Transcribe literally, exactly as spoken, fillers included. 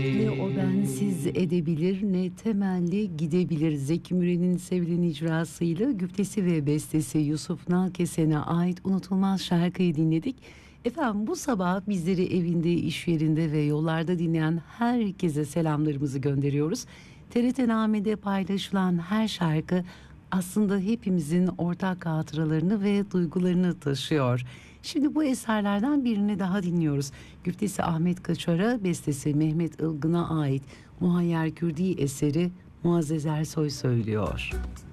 Ne o bensiz edebilir ne temelli gidebilir. Zeki Müren'in sevilen icrasıyla güftesi ve bestesi Yusuf Nalkesen'e ait unutulmaz şarkıyı dinledik. Efendim bu sabah bizleri evinde, iş yerinde ve yollarda dinleyen herkese selamlarımızı gönderiyoruz. T R T Name'de paylaşılan her şarkı aslında hepimizin ortak hatıralarını ve duygularını taşıyor. Şimdi bu eserlerden birini daha dinliyoruz. Güftesi Ahmet Kaçar'a, bestesi Mehmet Ilgın'a ait Muhayyer Kürdi eseri Muazzez Ersoy söylüyor.